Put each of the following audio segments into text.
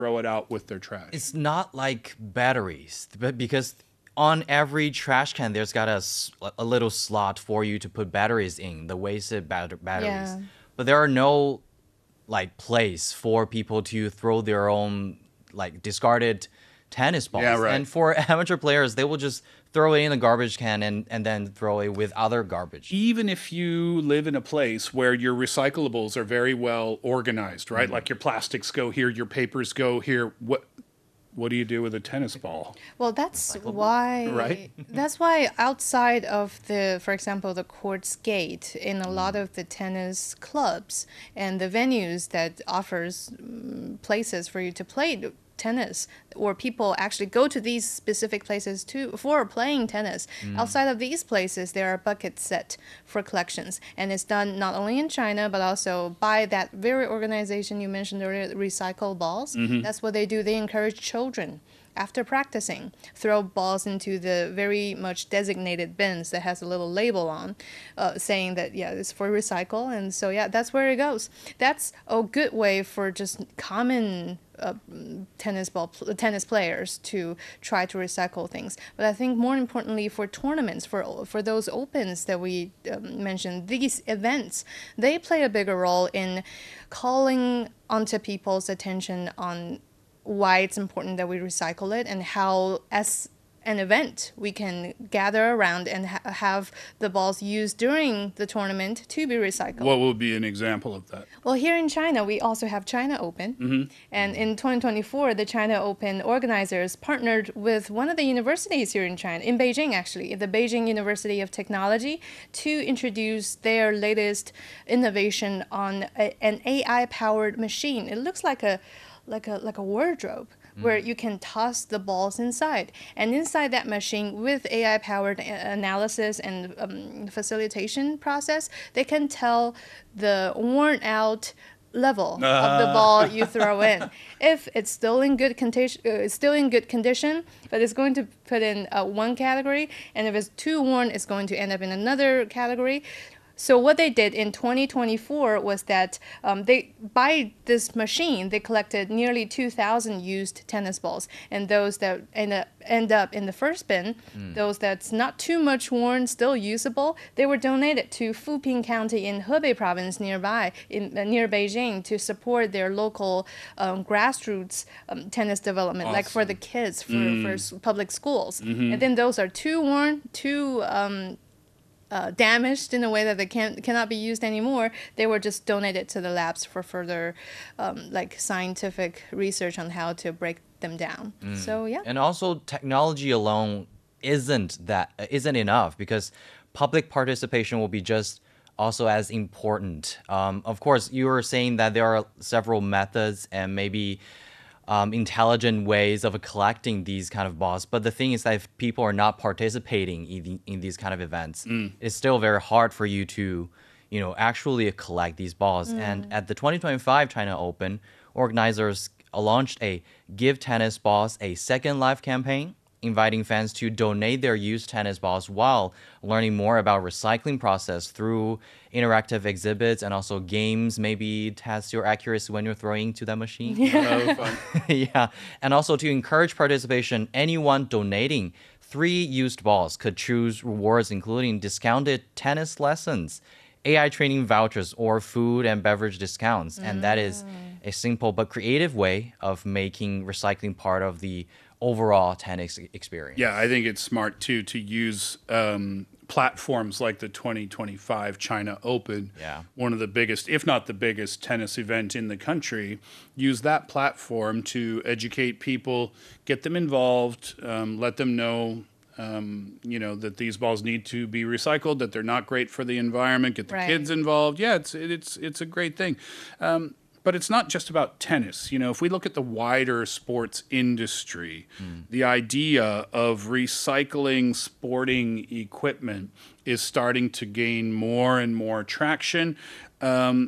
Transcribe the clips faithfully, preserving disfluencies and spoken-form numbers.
throw it out with their trash. It's not like batteries, but because on every trash can there's got a, s- a little slot for you to put batteries in, the wasted bat- batteries. Yeah. But there are no like place for people to throw their own like discarded tennis balls. Yeah, right. And for amateur players, they will just throw it in the garbage can and, and then throw it with other garbage. Even if you live in a place where your recyclables are very well organized, right? Like your plastics go here, your papers go here. What what do you do with a tennis ball? Well, that's why. Right. That's why outside of the, for example, the courts gate in a Mm. lot of the tennis clubs and the venues that offers mm, places for you to play tennis, or people actually go to these specific places too for playing tennis. Outside of these places, there are buckets set for collections, and it's done not only in China but also by that very organization you mentioned earlier, Recycle Balls. That's what they do. They encourage children after practicing, throw balls into the very much designated bins that has a little label on, uh, saying that yeah, it's for recycle. And so yeah, that's where it goes. That's a good way for just common uh, tennis ball pl- tennis players to try to recycle things. But I think more importantly for tournaments, for for those opens that we um, mentioned, these events, they play a bigger role in calling onto people's attention on why it's important that we recycle it, and how as an event we can gather around and ha- have the balls used during the tournament to be recycled. What would be an example of that? Well, here in China, we also have China Open. And in twenty twenty-four, the China Open organizers partnered with one of the universities here in China, in Beijing actually, the Beijing University of Technology, to introduce their latest innovation on a, an A I-powered machine. It looks like a like a like a wardrobe where you can toss the balls inside, and inside that machine with A I powered analysis and um, facilitation process, they can tell the worn out level of the ball you throw in. If it's still in good condition, uh, still in good condition, but it's going to put in uh, one category, and if it's too worn, it's going to end up in another category. So what they did in twenty twenty-four was that um, they, by this machine, they collected nearly two thousand used tennis balls, and those that end up, end up in the first bin, those that's not too much worn, still usable, they were donated to Fuping County in Hebei province nearby, in uh, near Beijing, to support their local um, grassroots um, tennis development, like for the kids, for, for s- public schools. And then those are too worn, too um, uh, damaged in a way that they can't cannot be used anymore. They were just donated to the labs for further um, like scientific research on how to break them down. So yeah. And also, technology alone isn't that isn't enough, because public participation will be just also as important. Um, of course, you were saying that there are several methods and maybe um, intelligent ways of collecting these kind of balls. But the thing is that if people are not participating in, the, in these kind of events, it's still very hard for you to, you know, actually collect these balls. And at the twenty twenty-five China Open, organizers launched a Give Tennis Balls a Second Life campaign, inviting fans to donate their used tennis balls while learning more about recycling process through interactive exhibits and also games, maybe test your accuracy when you're throwing to that machine. Oh, fun. Yeah. And also to encourage participation, anyone donating three used balls could choose rewards including discounted tennis lessons, A I training vouchers, or food and beverage discounts. And that is a simple but creative way of making recycling part of the overall tennis experience. Yeah, I think it's smart too to use um, platforms like the twenty twenty-five China Open, Yeah. one of the biggest, if not the biggest, tennis event in the country. Use that platform to educate people, get them involved, um, let them know, um, you know, that these balls need to be recycled, that they're not great for the environment. Get the Right. kids involved. Yeah, it's it's it's a great thing. Um, But it's not just about tennis. You know, if we look at the wider sports industry, the idea of recycling sporting equipment is starting to gain more and more traction. Um,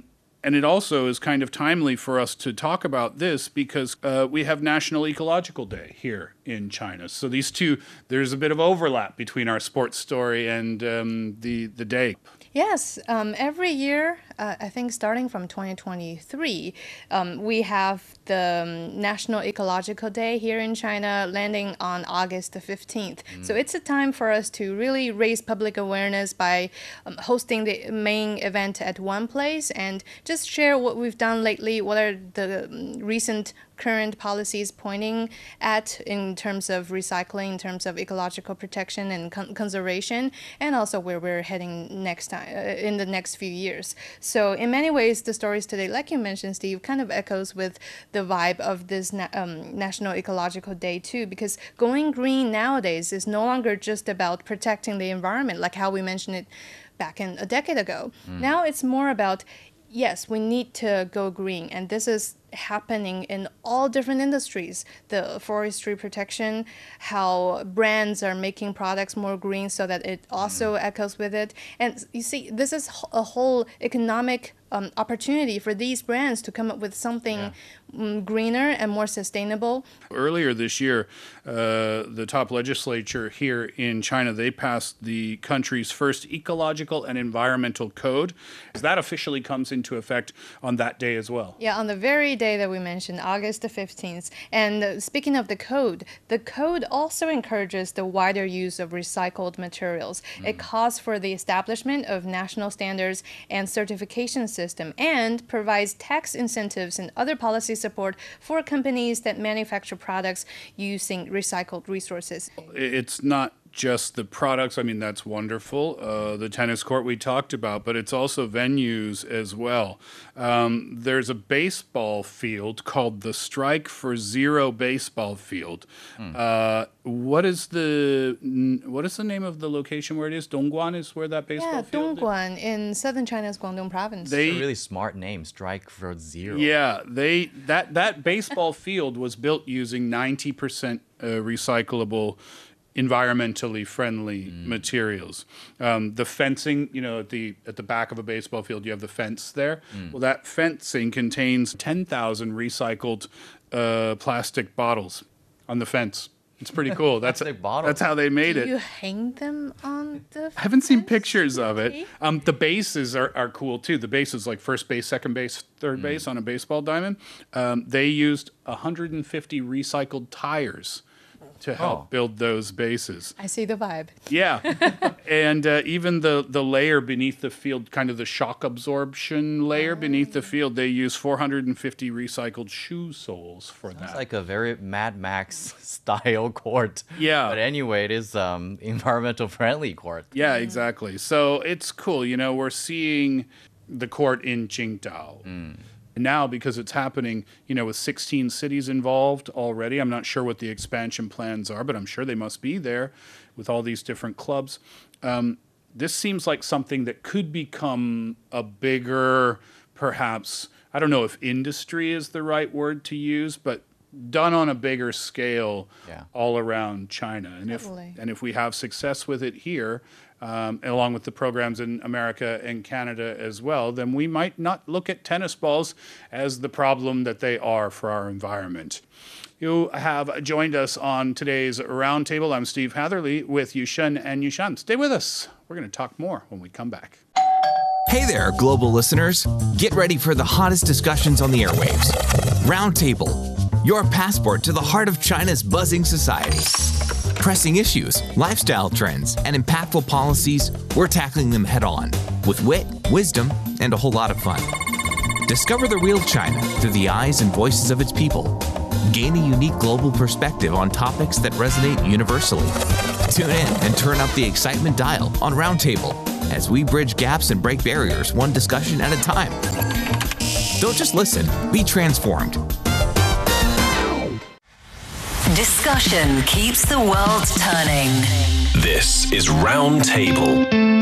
And it also is kind of timely for us to talk about this because uh, we have National Ecological Day here in China. So these two, there's a bit of overlap between our sports story and um, the, the day. Yes, um, every year, uh, I think starting from twenty twenty-three, um, we have the um, National Ecological Day here in China landing on August the fifteenth. Mm. So it's a time for us to really raise public awareness by um, hosting the main event at one place and just share what we've done lately, what are the um, recent current policies pointing at in terms of recycling, in terms of ecological protection and con- conservation, and also where we're heading next time uh, in the next few years. So in many ways, the stories today, like you mentioned, Steve, kind of echoes with the vibe of this na- um, National Ecological Day too, because going green nowadays is no longer just about protecting the environment, like how we mentioned it back in a decade ago. Mm. Now it's more about, yes, we need to go green, and this is happening in all different industries. The forestry protection, how brands are making products more green so that it also mm. echoes with it. And you see, this is a whole economic um, opportunity for these brands to come up with something yeah. um, greener and more sustainable. Earlier this year, uh, the top legislature here in China, they passed the country's first ecological and environmental code. That officially comes into effect on that day as well. Yeah, on the very day that we mentioned, August the fifteenth. And uh, speaking of the code, the code also encourages the wider use of recycled materials. Mm. It calls for the establishment of national standards and certification system and provides tax incentives and other policy support for companies that manufacture products using recycled resources. It's not just the products. I mean, that's wonderful. Uh, the tennis court we talked about, but it's also venues as well. Um, there's a baseball field called the Strike for Zero baseball field. Hmm. Uh, what is the what is the name of the location where it is? Dongguan is where that baseball yeah, field Dongguan is? in southern China's Guangdong province. They, It's a really smart name, Strike for Zero. Yeah, they that that baseball field was built using ninety percent uh, recyclable, environmentally friendly mm. materials. Um, the fencing, you know, at the at the back of a baseball field, you have the fence there. Mm. Well, that fencing contains ten thousand recycled uh, plastic bottles on the fence. It's pretty cool. That's that's how they made Do it. You hang them on the fence? I haven't seen pictures of it. Um, the bases are, are cool too. The bases like first base, second base, third mm. base on a baseball diamond. Um, they used one hundred fifty recycled tires to help oh. build those bases. I see the vibe. Yeah. And uh, even the, the layer beneath the field, kind of the shock absorption layer oh. beneath the field, they use four hundred fifty recycled shoe soles for Sounds that. It's like a very Mad Max style court. Yeah. But anyway, it is um environmental friendly court. Yeah, exactly. So it's cool. You know, we're seeing the court in Qingdao. Mm. Now, because it's happening, you know, with sixteen cities involved already, I'm not sure what the expansion plans are, but I'm sure they must be there with all these different clubs. Um, this seems like something that could become a bigger, perhaps, I don't know if industry is the right word to use, but done on a bigger scale yeah. all around China. And totally. if and if we have success with it here, Um, along with the programs in America and Canada as well, then we might not look at tennis balls as the problem that they are for our environment. You have joined us on today's Roundtable. I'm Steve Hatherley with Yushen and Yushan. Stay with us. We're going to talk more when we come back. Hey there, global listeners. Get ready for the hottest discussions on the airwaves. Roundtable, your passport to the heart of China's buzzing society. Pressing issues, lifestyle trends, and impactful policies, we're tackling them head on with wit, wisdom, and a whole lot of fun. Discover the real China through the eyes and voices of its people. Gain a unique global perspective on topics that resonate universally. Tune in and turn up the excitement dial on Roundtable as we bridge gaps and break barriers one discussion at a time. Don't just listen, be transformed. Discussion keeps the world turning. This is Roundtable.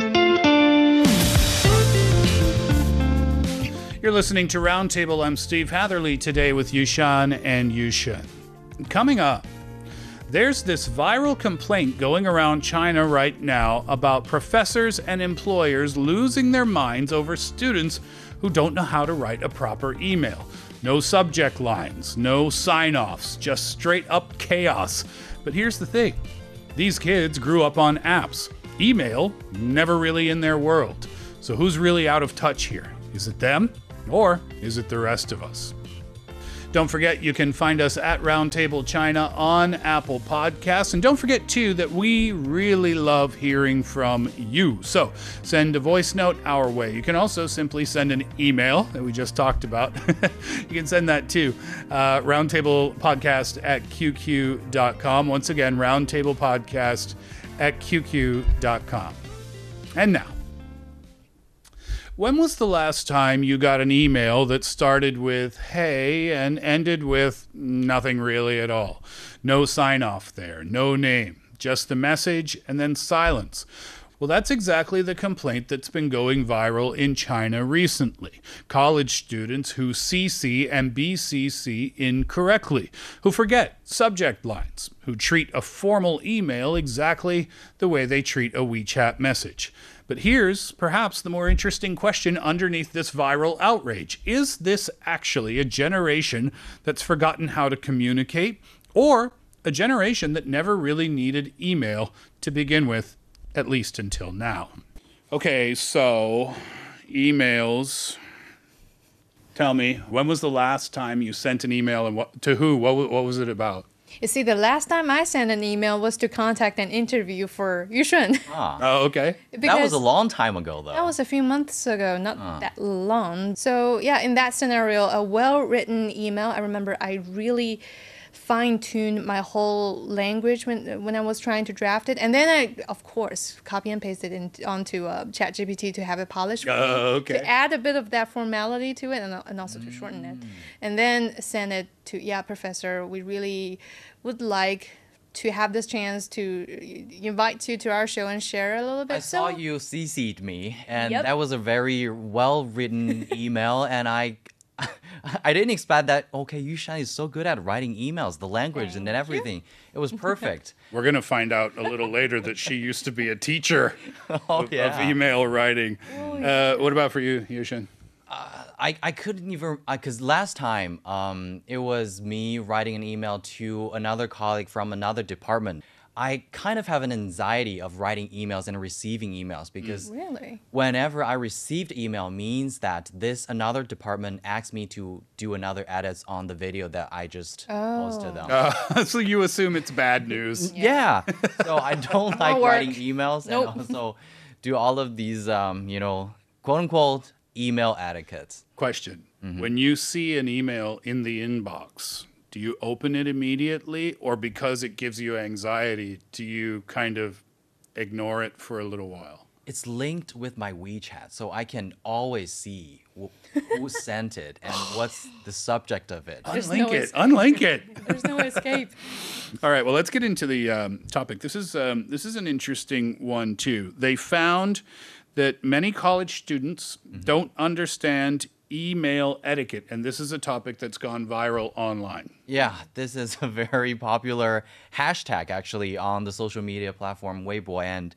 You're listening to Roundtable. I'm Steve Hatherley today with Yushan and Yushen. Coming up, there's this viral complaint going around China right now about professors and employers losing their minds over students who don't know how to write a proper email. No subject lines, no sign-offs, just straight up chaos. But here's the thing. These kids grew up on apps. Email, never really in their world. So who's really out of touch here? Is it them? Or is it the rest of us? Don't forget, you can find us at Roundtable China on Apple Podcasts. And don't forget, too, that we really love hearing from you. So send a voice note our way. You can also simply send an email that we just talked about. You can send that to uh, roundtablepodcast at q q dot com. Once again, roundtablepodcast at q q dot com. And now, when was the last time you got an email that started with hey and ended with nothing really at all? No sign off there, no name, just the message and then silence. Well, that's exactly the complaint that's been going viral in China recently. College students who C C and B C C incorrectly, who forget subject lines, who treat a formal email exactly the way they treat a WeChat message. But here's perhaps the more interesting question underneath this viral outrage. Is this actually a generation that's forgotten how to communicate, or a generation that never really needed email to begin with, at least until now? Okay, so emails. Tell me, when was the last time you sent an email, and what, to who? What, what was it about? You see, the last time I sent an email was to contact an interview for Yushun. Oh, okay. That was a long time ago, though. That was a few months ago, not that long. So yeah, in that scenario, a well-written email, I remember I really fine-tuned my whole language when when I was trying to draft it. And then I, of course, copy and paste it in, onto uh, ChatGPT to have it polished. Oh, okay. To add a bit of that formality to it and, and also to shorten it. And then send it to, yeah, Professor, we really would like to have this chance to invite you to our show and share a little bit. I saw so, you C C'd me, and Yep. that was a very well-written email, and I I didn't expect that, okay, Yushan is so good at writing emails, the language and then everything. It was perfect. We're going to find out a little later that she used to be a teacher Oh, of, yeah. of email writing. Uh, what about for you, Yushin? I, I couldn't even, because last time um, it was me writing an email to another colleague from another department. I kind of have an anxiety of writing emails and receiving emails because Really? whenever I received email means that this another department asked me to do another edits on the video that I just posted them. Uh, so you assume it's bad news. Yeah. So I don't like work. writing emails Nope. and also do all of these, um, you know, quote unquote email etiquettes. Question. When you see an email in the inbox, do you open it immediately, or because it gives you anxiety, do you kind of ignore it for a little while? It's linked with my WeChat, so I can always see wh- who sent it and what's the subject of it. There's Unlink no it. es- Unlink it. There's no escape. All right. Well, let's get into the um, topic. This is um, this is an interesting one too. They found that many college students don't understand email etiquette, and this is a topic that's gone viral online. Yeah, this is a very popular hashtag actually on the social media platform Weibo, and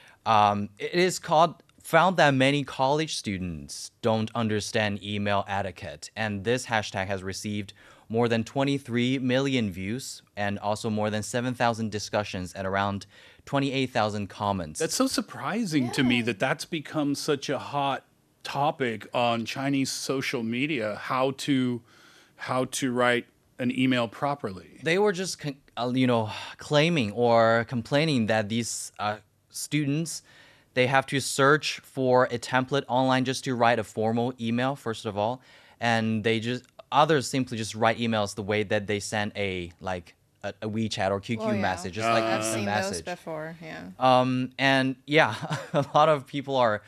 um, it is called found that many college students don't understand email etiquette, and this hashtag has received more than twenty-three million views and also more than seven thousand discussions and around twenty-eight thousand comments. That's so surprising to me that that's become such a hot topic on Chinese social media. How to how to write an email properly. They were just con- uh, you know claiming or complaining that these uh, students, they have to search for a template online just to write a formal email first of all, and they just others simply just write emails the way that they send a like a, a WeChat or Q Q Oh, yeah. message, just like I've a seen those message. before, yeah. Um, and yeah, a lot of people are,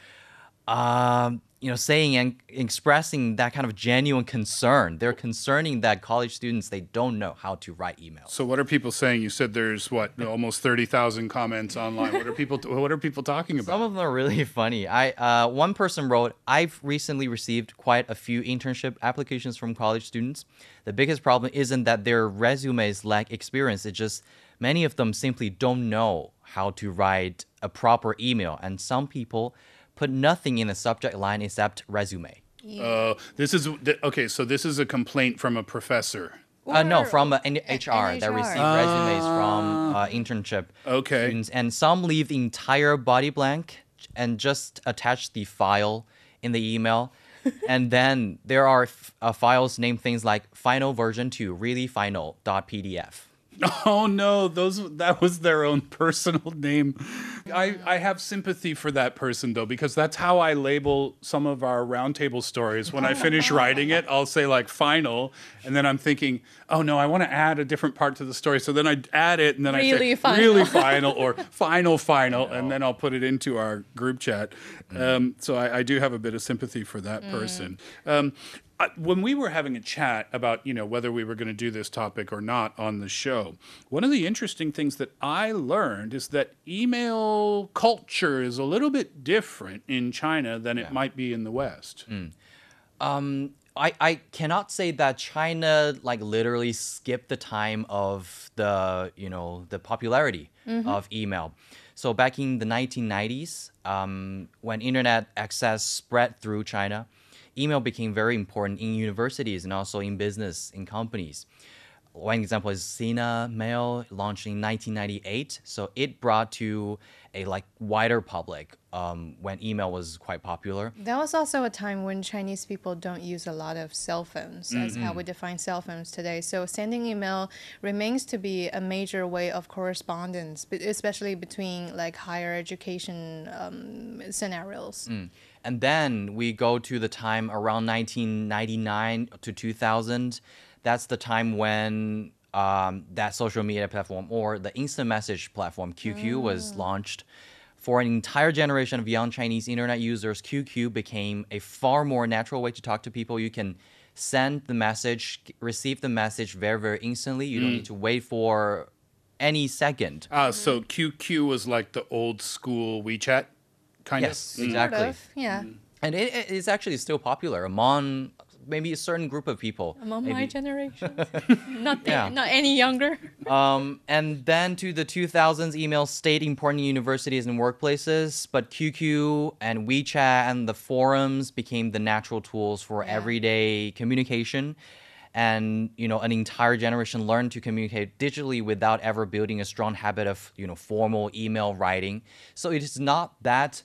um, you know, saying and expressing that kind of genuine concern. They're concerning that college students, they don't know how to write emails. So what are people saying? You said there's what, almost thirty thousand comments online. What are people what are people talking about? Some of them are really funny. I uh, one person wrote, "I've recently received quite a few internship applications from college students. The biggest problem isn't that their resumes lack experience. It's just many of them simply don't know how to write a proper email, and some people put nothing in the subject line except resume." Uh, this is th- okay. So this is a complaint from a professor. Uh, no, Or- from uh, N- a- H R that N H R. receive resumes from uh, internship Okay. students, and some leave the entire body blank and just attach the file in the email. And then there are f- uh, files named things like final version two, really final dot P D F. Oh no, those that was their own personal name. I, I have sympathy for that person though, because that's how I label some of our roundtable stories. When I finish writing it, I'll say like final, and then I'm thinking, oh no, I want to add a different part to the story. So then I add it, and then I Really say final. really final or final final, and then I'll put it into our group chat. Um, so I, I do have a bit of sympathy for that person. Um, I- when we were having a chat about, you know, whether we were going to do this topic or not on the show, one of the interesting things that I learned is that email culture is a little bit different in China than it might be in the West. I, I cannot say that China like literally skipped the time of the you know the popularity of email. So back in the nineteen nineties, um, when internet access spread through China, email became very important in universities and also in business in companies. One example is Sina Mail, launched in nineteen ninety-eight. So it brought to a like wider public um, when email was quite popular. That was also a time when Chinese people don't use a lot of cell phones, as how we define cell phones today. So sending email remains to be a major way of correspondence, but especially between like higher education um, scenarios. And then we go to the time around nineteen ninety-nine to two thousand. That's the time when um, that social media platform or the instant message platform Q Q was launched. For an entire generation of young Chinese internet users, Q Q became a far more natural way to talk to people. You can send the message, receive the message very, very instantly. You don't need to wait for any second. Ah, so Q Q was like the old school WeChat kind Yes, of? exactly. Sort of, yeah. And it, it is actually still popular among maybe a certain group of people. Among maybe. my generation, not the, Yeah. not any younger. Um, and then to the two thousands, email stayed important in universities and workplaces, but Q Q and WeChat and the forums became the natural tools for Yeah. everyday communication. And you know, an entire generation learned to communicate digitally without ever building a strong habit of you know formal email writing. So it is not that.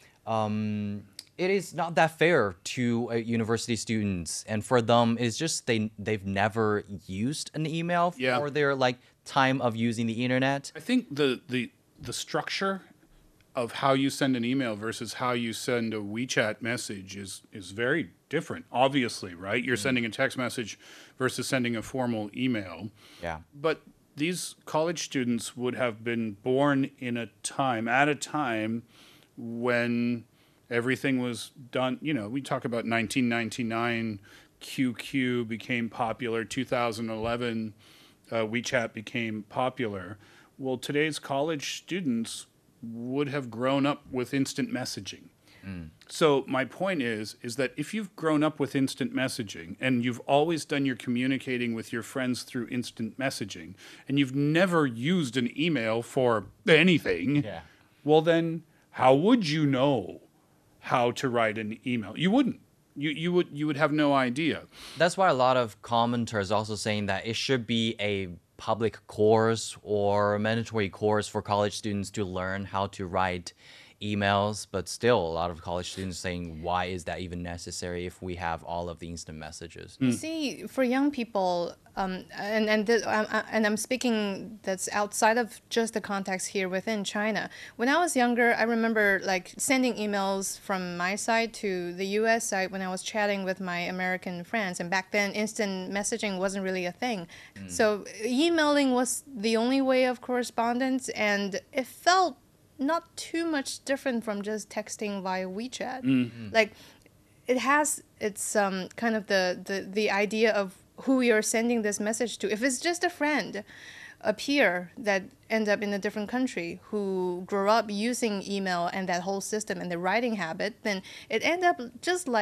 Um, it is not that fair to uh, university students, and for them, it's just they they've never used an email Yeah. for their like time of using the internet. I think the, the the structure of how you send an email versus how you send a WeChat message is is very different. Obviously, right? You're sending a text message versus sending a formal email. Yeah. But these college students would have been born in a time at a time when everything was done. You know, we talk about nineteen ninety-nine, Q Q became popular. two thousand eleven, uh, WeChat became popular. Well, today's college students would have grown up with instant messaging. So my point is, is that if you've grown up with instant messaging and you've always done your communicating with your friends through instant messaging, and you've never used an email for anything, Yeah. well then, how would you know how to write an email? You wouldn't. You you would you would have no idea. That's why a lot of commenters also saying that it should be a public course or a mandatory course for college students to learn how to write emails, but still a lot of college students saying, why is that even necessary if we have all of the instant messages? You see, for young people, um, and and the, um, uh, and I'm speaking that's outside of just the context here within China. When I was younger, I remember like sending emails from my side to the U S side when I was chatting with my American friends, and back then instant messaging wasn't really a thing. So emailing was the only way of correspondence, and it felt not too much different from just texting via WeChat. Like it has its um, kind of the, the, the idea of who you're sending this message to. If it's just a friend, a peer that end up in a different country who grew up using email and that whole system and the writing habit, then it end up just like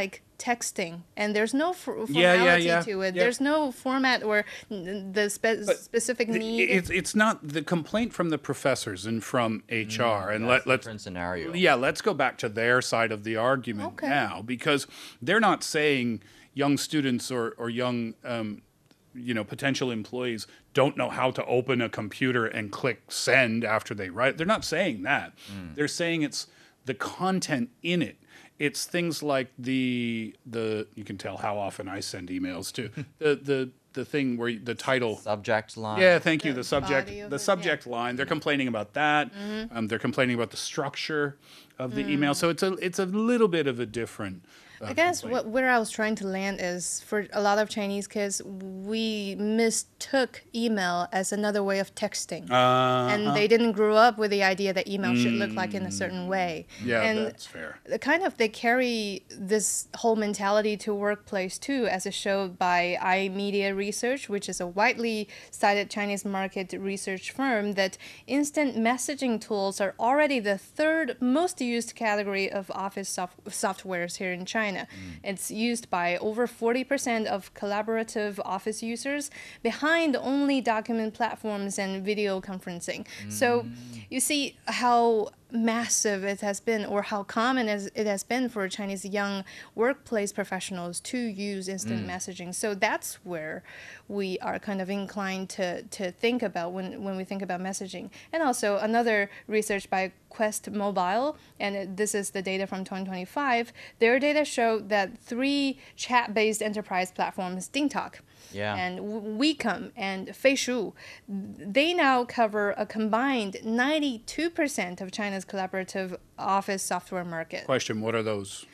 texting, and there's no f- formality Yeah, yeah, yeah, to it. yeah. There's no format or n- the spe- specific The- need. It's it's not the complaint from the professors and from H R, and let, That's a let's different scenario. yeah, let's go back to their side of the argument Okay. now, because they're not saying young students or or young um, you know potential employees don't know how to open a computer and click send after they write. They're not saying that. They're saying it's the content in it. It's things like the the you can tell how often I send emails too. the the the thing where you- the title. Subject line. Yeah, thank you. The The subject, body of the it, yeah. subject line. They're complaining about that. Um, they're complaining about the structure of the email. So it's a it's a little bit of a different. Uh, I guess complaint. what, where I was trying to land is for a lot of Chinese kids, we mistook email as another way of texting. Uh, And they didn't grow up with the idea that email should look like in a certain way. yeah, and that's fair. the kind of they carry this whole mentality to workplace too, as is showed by iMedia Research, which is a widely cited Chinese market research firm, that instant messaging tools are already the third most used category of office soft- softwares here in China. It's used by over forty percent of collaborative office users, behind only document platforms and video conferencing. So you see how massive it has been, or how common as it has been for Chinese young workplace professionals to use instant messaging. So that's where we are kind of inclined to, to think about when, when we think about messaging. And also another research by Quest Mobile, and it- this is the data from twenty twenty-five, their data show that three chat-based enterprise platforms, DingTalk, Yeah. and W- WeCom and Feishu, they now cover a combined ninety-two percent of China's collaborative office software market. Question: what are those?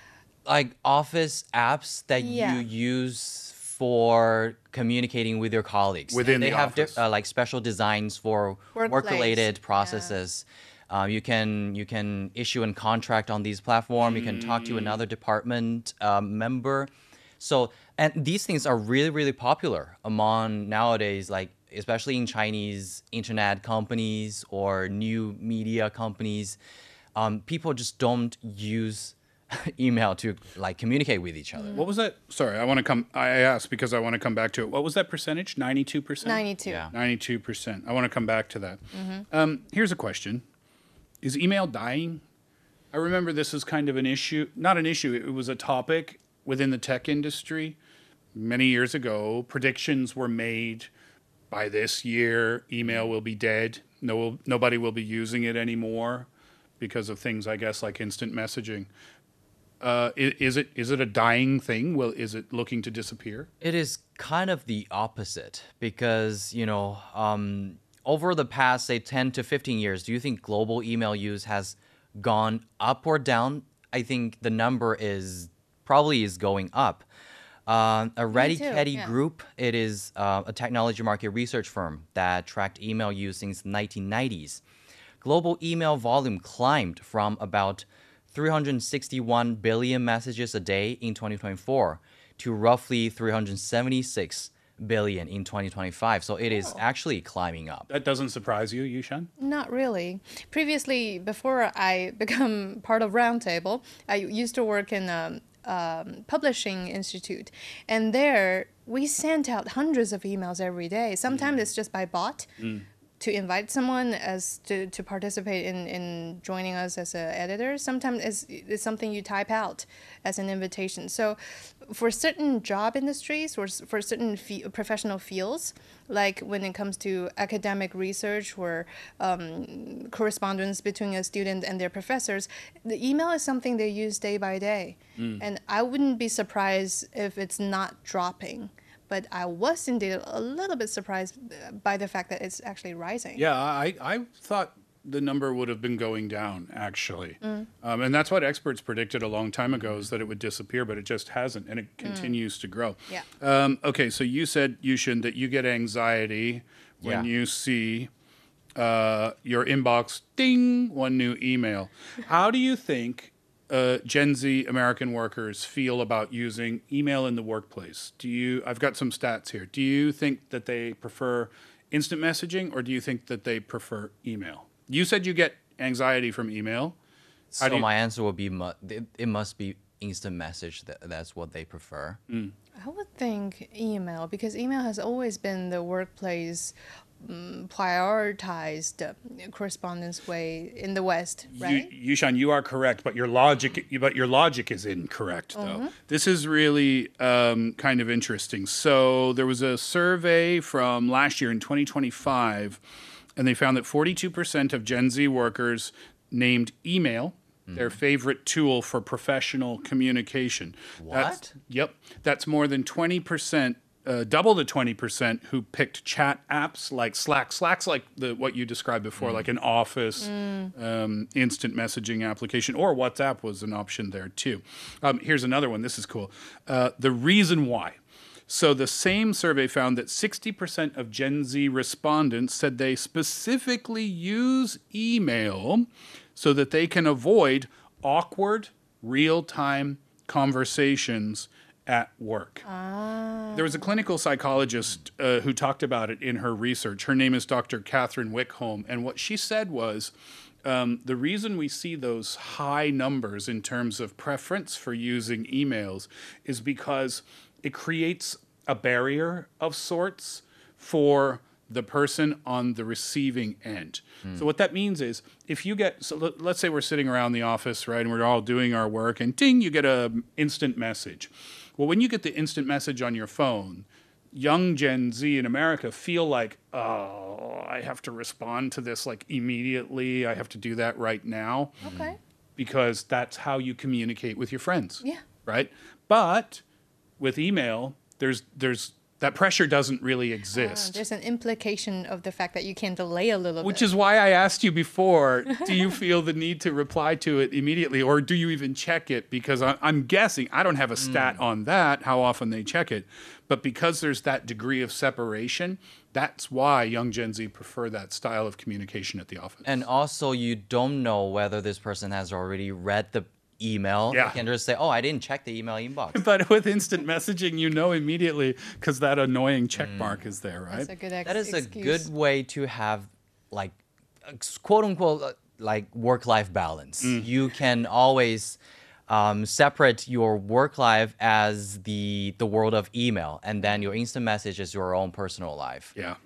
Like office apps that Yeah. you use for communicating with your colleagues. Within And they the have di- office. uh, like special designs for Workplace, work-related yeah. processes. Um, you can you can issue a contract on these platforms. You can talk to another department um, member. So and these things are really really popular among nowadays, like especially in Chinese internet companies or new media companies. Um, people just don't use email to like communicate with each other. What was that? Sorry, I want to come. I asked because I want to come back to it. What was that percentage? Ninety-two percent. ninety-two. Yeah. Ninety-two percent. I want to come back to that. Um, here's a question: is email dying? I remember this is kind of an issue. Not an issue. It was a topic within the tech industry many years ago. Predictions were made by this year. Email will be dead. No, nobody will be using it anymore because of things, I guess, like instant messaging. Uh, i- is it is it a dying thing? Well, is it looking to disappear? It is kind of the opposite because, you know, um, over the past, say, ten to fifteen years, do you think global email use has gone up or down? I think the number is probably is going up. Uh, a Ready too, Caddy yeah. Group, it is uh, a technology market research firm that tracked email use since the nineteen nineties. Global email volume climbed from about three hundred sixty-one billion messages a day in twenty twenty-four to roughly three hundred seventy-six billion in twenty twenty-five. So it is actually climbing up. That doesn't surprise you, Yushan? Not really. Previously, before I become part of Roundtable, I used to work in a um, publishing institute, and there we sent out hundreds of emails every day. Sometimes it's just by bot. To invite someone as to, to participate in, in joining us as an editor. Sometimes it's, it's something you type out as an invitation. So for certain job industries or s- for certain fe- professional fields, like when it comes to academic research or um, correspondence between a student and their professors, the email is something they use day by day. And I wouldn't be surprised if it's not dropping. But I was indeed a little bit surprised uh, by the fact that it's actually rising. Yeah, I, I thought the number would have been going down, actually. Um, and that's what experts predicted a long time ago, is that it would disappear, but it just hasn't, and it continues to grow. Yeah. Um, okay, so you said, Yushin, that you get anxiety when Yeah. you see uh, your inbox, ding, one new email. How do you think uh, Gen Z American workers feel about using email in the workplace? Do you? I've got some stats here. Do you think that they prefer instant messaging, or do you think that they prefer email? You said you get anxiety from email. How do So you- my answer would be mu- it, it must be instant message that that's what they prefer. I would think email, because email has always been the workplace um, prioritized uh, correspondence way in the West, right? You, Yushan, you are correct, but your logic, but your logic is incorrect, though. This is really um, kind of interesting. So there was a survey from last year in twenty twenty-five, and they found that forty-two percent of Gen Z workers named email their favorite tool for professional communication. That's, What? yep, that's more than twenty percent. Uh, double the twenty percent who picked chat apps like Slack. Slack's like the what you described before, like an office um, instant messaging application, or WhatsApp was an option there too. Um, here's another one. This is cool. Uh, the reason why. So the same survey found that sixty percent of Gen Z respondents said they specifically use email so that they can avoid awkward real-time conversations at work. There was a clinical psychologist uh, who talked about it in her research. Her name is Doctor Catherine Wickholm. And what she said was um, the reason we see those high numbers in terms of preference for using emails is because it creates a barrier of sorts for the person on the receiving end. So what that means is if you get, so let, let's say we're sitting around the office, right, and we're all doing our work, and ding, you get a instant message. Well, when you get the instant message on your phone, young Gen Z in America feel like, oh, I have to respond to this like immediately. I have to do that right now Okay. because that's how you communicate with your friends. Yeah. Right? But with email, there's there's that pressure doesn't really Uh, exist. there's an implication of the fact that you can delay a little Which bit. is why I asked you before, do you feel the need to reply to it immediately or do you even check it? Because I- I'm guessing, I don't have a stat on that, how often they check it, but because there's that degree of separation, that's why young Gen Z prefer that style of communication at the office. And also, you don't know whether this person has already read the email. Yeah. You can just say, "Oh, I didn't check the email inbox." But with instant messaging, you know immediately because that annoying check mark is there, right? That's a good ex- That is a excuse. good way to have, like, quote unquote, uh, like work life balance. You can always um, separate your work life as the the world of email, and then your instant message is your own personal life. Yeah.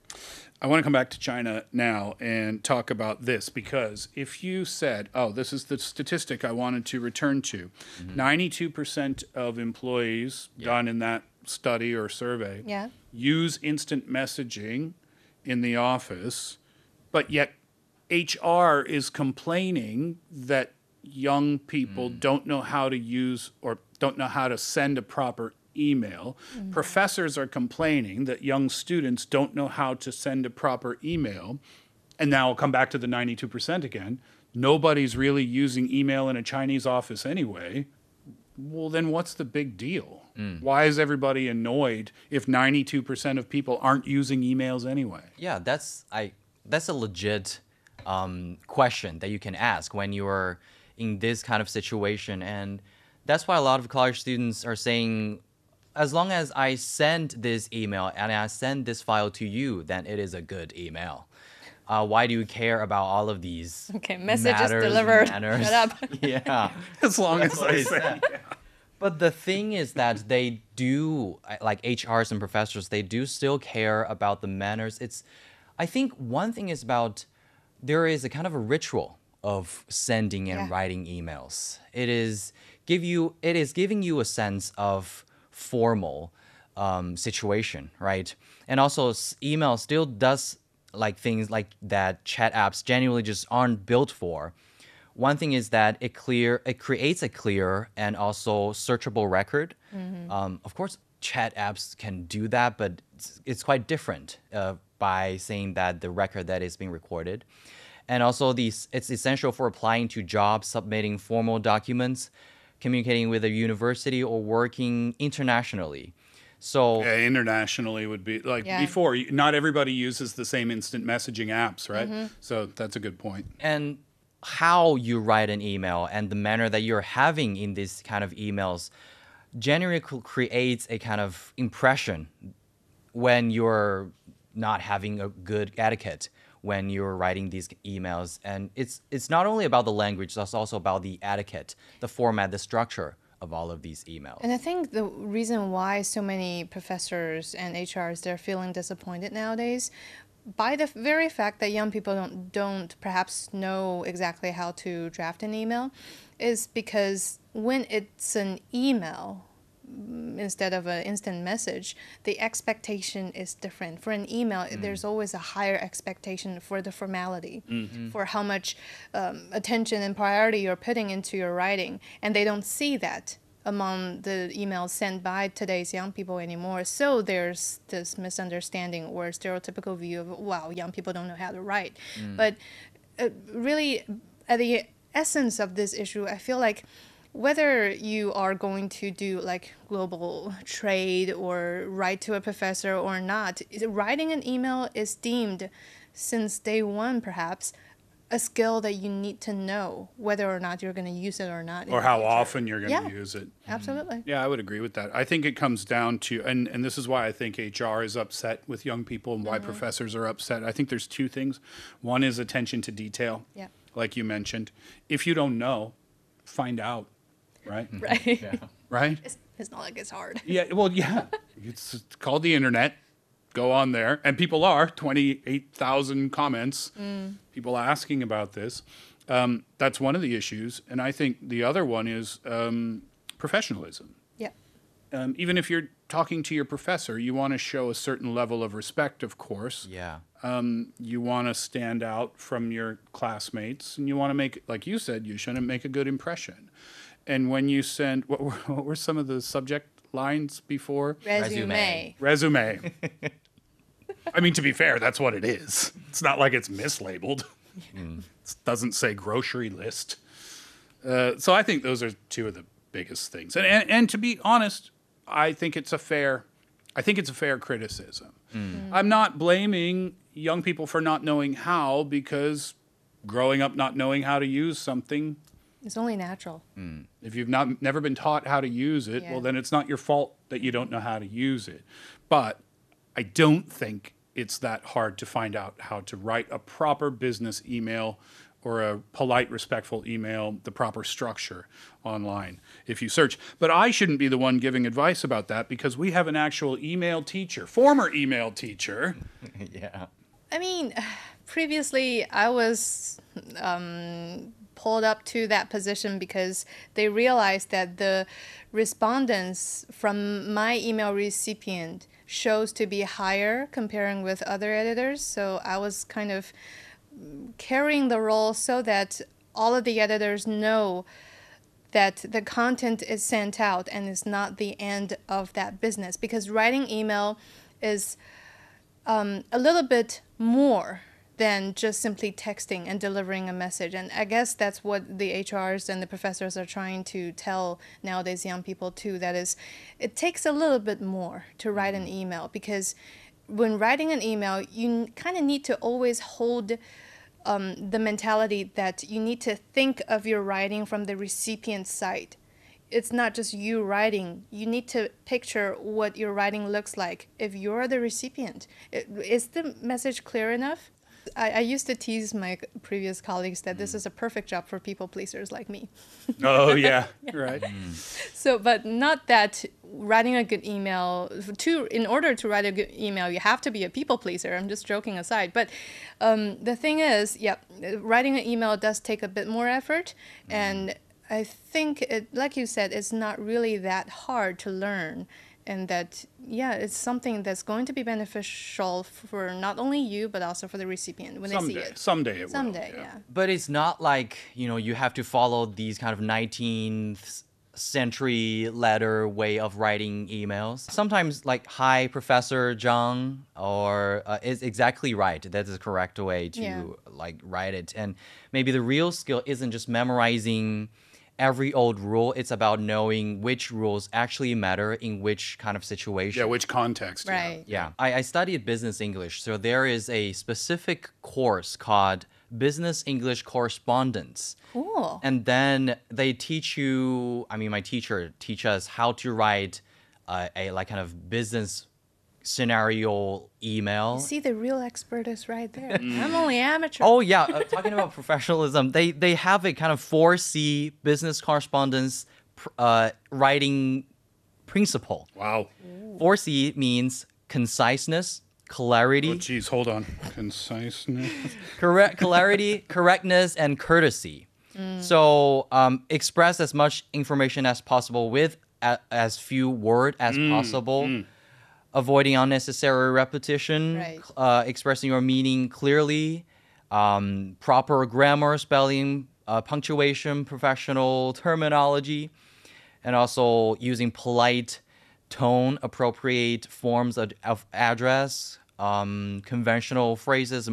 I want to come back to China now and talk about this because if you said, oh, this is the statistic I wanted to return to, ninety-two percent of employees done in that study or survey Yeah. use instant messaging in the office, but yet H R is complaining that young people don't know how to use or don't know how to send a proper email. Professors are complaining that young students don't know how to send a proper email. And now I'll come back to the ninety-two percent again. Nobody's really using email in a Chinese office anyway. Well, then what's the big deal? Why is everybody annoyed if ninety-two percent of people aren't using emails anyway? Yeah, that's I. That's a legit um, question that you can ask when you're in this kind of situation, and that's why a lot of college students are saying, as long as I send this email and I send this file to you, then it is a good email. Uh, why do you care about all of these? Okay, message is matters, delivered. manners? Shut up. Yeah. As long as what I he say. said. But the thing is that they do, I- like H Rs and professors, they do still care about the manners. It's, I think one thing is about there is a kind of a ritual of sending and Yeah. writing emails. It is give you, it is giving you a sense of formal um, situation, right? And also, s- email still does like things like that chat apps genuinely just aren't built for. One thing is that it clear it creates a clear and also searchable record. Um, of course, chat apps can do that, but it's, it's quite different uh, by saying that the record that is being recorded. And also, these it's essential for applying to jobs, submitting formal documents, communicating with a university, or working internationally. So Yeah, internationally would be like Yeah. before, y- not everybody uses the same instant messaging apps, right? So that's a good point. and how you write an email and the manner that you're having in these kind of emails generally cr- creates a kind of impression when you're not having a good etiquette when you're writing these emails. And it's it's not only about the language, it's also about the etiquette, the format, the structure of all of these emails. And I think the reason why so many professors and H Rs they're feeling disappointed nowadays, by the very fact that young people don't don't perhaps know exactly how to draft an email, is because when it's an email instead of an instant message, the expectation is different. For an email, mm. there's always a higher expectation for the formality, mm-hmm. for how much um, attention and priority you're putting into your writing, and they don't see that among the emails sent by today's young people anymore. So there's this misunderstanding or stereotypical view of, wow, young people don't know how to write. Mm. But uh, really, at the essence of this issue, I feel like whether you are going to do like global trade or write to a professor or not, writing an email is deemed since day one perhaps a skill that you need to know whether or not you're going to use it or not. Or how often you're going yeah, to use it. Absolutely. Yeah, I would agree with that. I think it comes down to, and, and this is why I think H R is upset with young people and why mm-hmm. professors are upset. I think there's two things. One is attention to detail, yeah. like you mentioned. If you don't know, find out. Right? Right. Yeah. Right? It's, it's not like it's hard. Yeah, well, yeah. It's called the internet. Go on there. And people are, twenty-eight thousand comments, mm. people asking about this. Um, that's one of the issues. And I think the other one is um, professionalism. Yeah. Um, even if you're talking to your professor, you want to show a certain level of respect, of course. Yeah. Um, you want to stand out from your classmates. And you want to make, like you said, you shouldn't make a good impression. And when you send, what were, what were some of the subject lines before? Resume. Resume. I mean, to be fair, that's what it is. It's not like it's mislabeled. Mm. It doesn't say grocery list. Uh, so I think those are two of the biggest things. And, and and to be honest, I think it's a fair, I think it's a fair criticism. Mm. Mm. I'm not blaming young people for not knowing how, because growing up not knowing how to use something, it's only natural. Mm. If you've not never been taught how to use it, yeah. well, then it's not your fault that you don't know how to use it. But I don't think it's that hard to find out how to write a proper business email or a polite, respectful email, the proper structure online if you search. But I shouldn't be the one giving advice about that, because we have an actual email teacher, former email teacher. Yeah. I mean, previously I was um, pulled up to that position because they realized that the respondents from my email recipient shows to be higher comparing with other editors. So I was kind of carrying the role so that all of the editors know that the content is sent out and it's not the end of that business, because writing email is um, a little bit more than just simply texting and delivering a message. And I guess that's what the H Rs and the professors are trying to tell nowadays young people too, that is, it takes a little bit more to write an email, because when writing an email, you kind of need to always hold um, the mentality that you need to think of your writing from the recipient side. It's not just you writing. You need to picture what your writing looks like if you're the recipient. Is the message clear enough? I, I used to tease my previous colleagues that this is a perfect job for people pleasers like me. Oh, yeah, yeah. Right. So, but not that writing a good email, to in order to write a good email, you have to be a people pleaser. I'm just joking aside. But um, the thing is, yeah, writing an email does take a bit more effort. Mm. And I think, it, like you said, it's not really that hard to learn. And that, yeah, it's something that's going to be beneficial for not only you, but also for the recipient when someday, they see it. Someday it Someday, will. yeah. yeah. But it's not like, you know, you have to follow these kind of nineteenth century letter way of writing emails. Sometimes like, hi, Professor Zhang, or uh, is exactly right. That's the correct way to yeah. like write it. And maybe the real skill isn't just memorizing every old rule. It's about knowing which rules actually matter in which kind of situation. Yeah, which context. Right. Yeah. I, I studied business English. So there is a specific course called Business English Correspondence. Cool. And then they teach you, I mean, my teacher teach us how to write uh, a like kind of business scenario email. See, the real expert is right there. I'm only amateur. Oh yeah, uh, talking about professionalism, they they have a kind of four C business correspondence pr- uh, writing principle. Wow. four C means conciseness, clarity, Oh, geez, hold on. Conciseness. correct clarity, correctness, and courtesy. So um, express as much information as possible with a, as few word as possible. Avoiding unnecessary repetition. Right. Uh, expressing your meaning clearly. Um, proper grammar, spelling, uh, punctuation, professional terminology, and also using polite tone, appropriate forms of, of address, um, conventional phrases